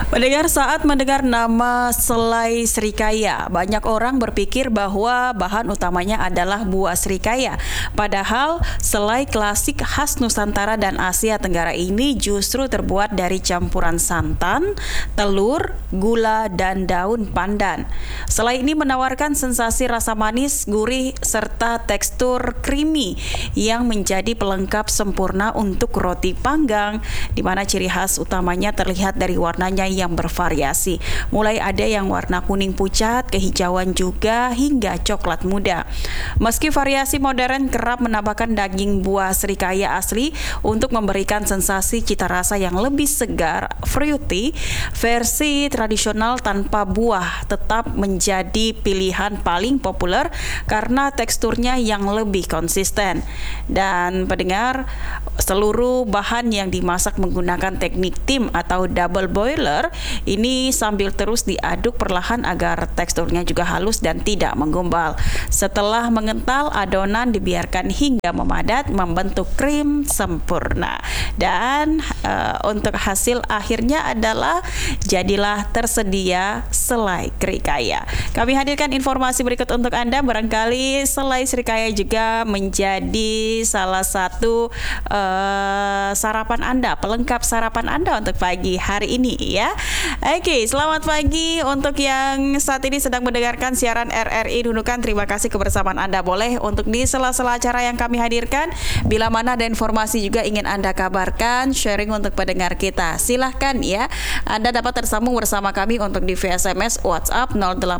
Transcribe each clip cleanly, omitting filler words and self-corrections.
Mendengar saat mendengar nama selai serikaya, banyak orang berpikir bahwa bahan utamanya adalah buah serikaya. Padahal selai klasik khas Nusantara dan Asia Tenggara ini justru terbuat dari campuran santan, telur, gula, dan daun pandan. Selai ini menawarkan sensasi rasa manis, gurih, serta tekstur creamy yang menjadi pelengkap sempurna untuk roti panggang, di mana ciri khas utamanya terlihat dari warnanya yang bervariasi. Mulai ada yang warna kuning pucat, kehijauan juga, hingga coklat muda. Meski variasi modern kerap menambahkan daging buah serikaya asli untuk memberikan sensasi cita rasa yang lebih segar, fruity, versi tradisional tanpa buah tetap menjadi pilihan paling populer karena teksturnya yang lebih konsisten. Dan pendengar, seluruh bahan yang dimasak menggunakan teknik steam atau double boiler ini sambil terus diaduk perlahan agar teksturnya juga halus dan tidak menggumpal. Setelah mengental, adonan dibiarkan hingga memadat membentuk krim sempurna. Dan untuk hasil akhirnya adalah jadilah tersedia selai serikaya. Kami hadirkan informasi berikut untuk Anda. Barangkali selai serikaya juga menjadi salah satu sarapan Anda, pelengkap sarapan Anda untuk pagi hari ini ya. Oke, selamat pagi untuk yang saat ini sedang mendengarkan siaran RRI Nunukan. Terima kasih kebersamaan Anda. Boleh untuk di sela-sela acara yang kami hadirkan, bila mana ada informasi juga ingin Anda kabarkan, sharing untuk pendengar kita, silahkan ya. Anda dapat tersambung bersama kami untuk di SMS WhatsApp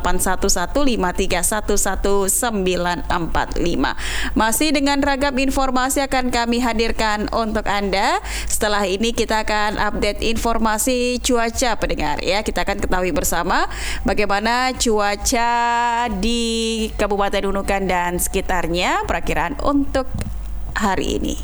0811531945. Masih dengan ragam informasi akan kami hadirkan untuk Anda. Setelah ini kita akan update informasi cuaca pendengar ya. Kita akan ketahui bersama bagaimana cuaca di Kabupaten Nunukan dan sekitarnya, perakiraan untuk hari ini.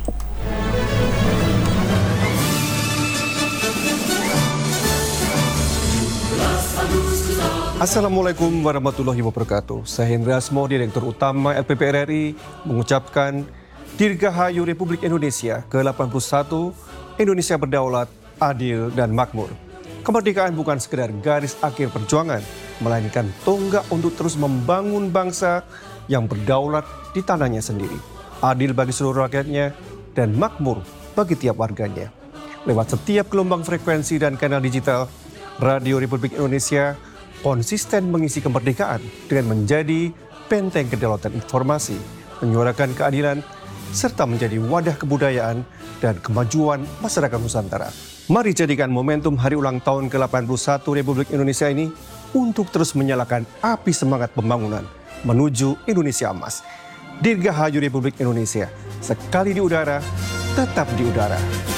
Assalamualaikum warahmatullahi wabarakatuh. Saya Hendra Asmo, Direktur Utama LPP RRI, mengucapkan Dirgahayu Republik Indonesia ke-81, Indonesia berdaulat, adil, dan makmur. Kemerdekaan bukan sekedar garis akhir perjuangan, melainkan tonggak untuk terus membangun bangsa yang berdaulat di tanahnya sendiri, adil bagi seluruh rakyatnya, dan makmur bagi tiap warganya. Lewat setiap gelombang frekuensi dan kanal digital, Radio Republik Indonesia konsisten mengisi kemerdekaan dengan menjadi benteng kedaulatan informasi, menyuarakan keadilan, serta menjadi wadah kebudayaan dan kemajuan masyarakat Nusantara. Mari jadikan momentum hari ulang tahun ke-81 Republik Indonesia ini untuk terus menyalakan api semangat pembangunan menuju Indonesia Emas. Dirgahayu Republik Indonesia, sekali di udara, tetap di udara.